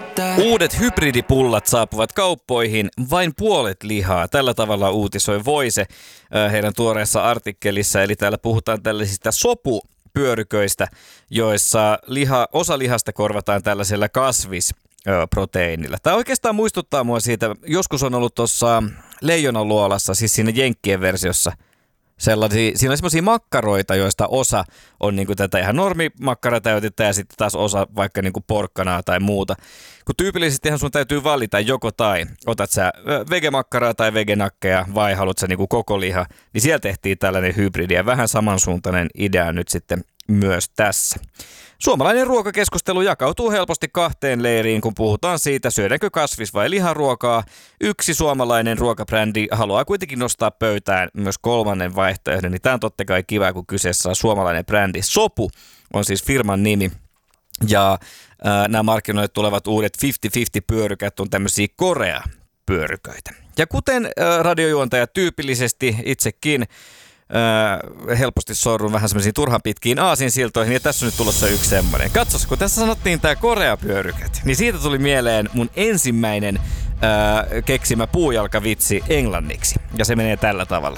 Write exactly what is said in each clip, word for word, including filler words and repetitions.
Uudet hybridipullat saapuvat kauppoihin, vain puolet lihaa. Tällä tavalla uutisoi Voise heidän tuoreessa artikkelissa. Eli täällä puhutaan tällaisista sopupyöryköistä, joissa liha, osa lihasta korvataan tällaisella kasvisproteiinilla. Tämä oikeastaan muistuttaa mua siitä, joskus on ollut tuossa Leijonan luolassa, siis siinä jenkkien versiossa, sellaisia, siinä on semmoisia makkaroita, joista osa on niinku tätä ihan normimakkaratäytettä ja sitten taas osa vaikka niinku porkkanaa tai muuta. Kun tyypillisestihan sun täytyy valita joko tai. Otat sä vegemakkaraa tai vegenakkeja vai haluat sä niinku koko liha, niin siellä tehtiin tällainen hybridi ja vähän samansuuntainen idea nyt sitten myös tässä. Suomalainen ruokakeskustelu jakautuu helposti kahteen leiriin, kun puhutaan siitä, syödäänkö kasvis- vai liharuokaa. Yksi suomalainen ruokabrändi haluaa kuitenkin nostaa pöytään myös kolmannen vaihtoehdon, niin tämä on totta kai kiva, kun kyseessä on suomalainen brändi. Sopu on siis firman nimi. Ja äh, nämä markkinoille tulevat uudet viisikymmentä-viisikymmentä-pyörykät on tämmöisiä Korea-pyöryköitä. Ja kuten äh, radiojuontaja tyypillisesti itsekin, Öö, helposti sorrun vähän semmoisiin turhan pitkiin aasinsiltoihin, ja tässä on nyt tulossa yksi semmoinen. Katsos, kun tässä sanottiin tää Korea-pyörykät, niin siitä tuli mieleen mun ensimmäinen öö, keksimä puujalkavitsi englanniksi. Ja se menee tällä tavalla.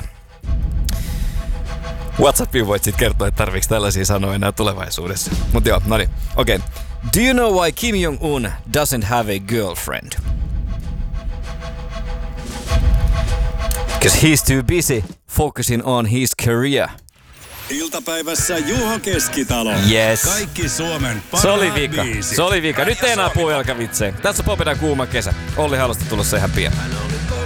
WhatsAppiin voit sit kertoa, että tarviiko tällaisia sanoa enää tulevaisuudessa. Mut joo, no niin, okei. Okay. Do you know why Kim Jong-un doesn't have a girlfriend? Because he's too busy focusing on his career. Iltapäivässä Juho Keskitalo. Yes. Kaikki Suomen Se oli parhaat vika. biisit. Se oli vika. Nyt ei enää puujalkavitsejä. Tässä on Popedan kuuma kesä. Olli Halosta tulossa ihan pian.